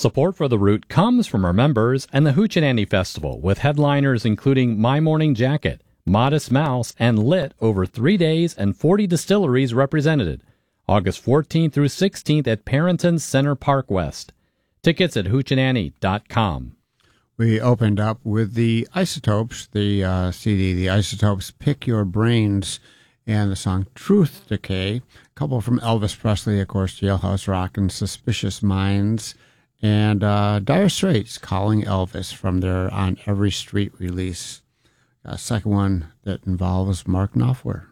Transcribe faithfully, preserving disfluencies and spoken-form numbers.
Support for The Root comes from our members and the Hoochie Festival, with headliners including My Morning Jacket, Modest Mouse, and Lit over three days and forty distilleries represented. August fourteenth through sixteenth at Parrington Center Park West. Tickets at hoochie dot com. We opened up with the Isotopes, the uh, C D, the Isotopes, Pick Your Brains, and the song Truth Decay. A couple from Elvis Presley, of course, Jailhouse Rock and Suspicious Minds. And uh, Dire Straits, Calling Elvis, from their On Every Street release. A second one that involves Mark Knopfler.